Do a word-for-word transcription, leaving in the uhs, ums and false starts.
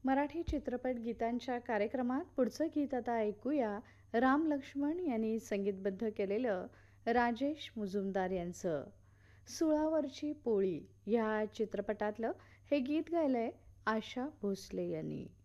मराठी चित्रपट गीतांच्या कार्यक्रमात पुढचं गीत आता ऐकूया. राम लक्ष्मण यांनी संगीतबद्ध केलेलं राजेश मुजुमदार यांचं सुळावरची पोळी ह्या चित्रपटातलं हे गीत गायलंय आशा भोसले यांनी.